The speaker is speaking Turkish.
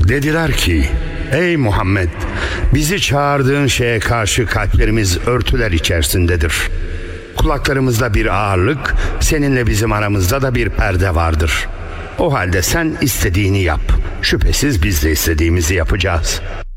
Dediler ki, ey Muhammed, bizi çağırdığın şeye karşı kalplerimiz örtüler içerisindedir. Kulaklarımızda bir ağırlık, seninle bizim aramızda da bir perde vardır. O halde sen istediğini yap. Şüphesiz biz de istediğimizi yapacağız.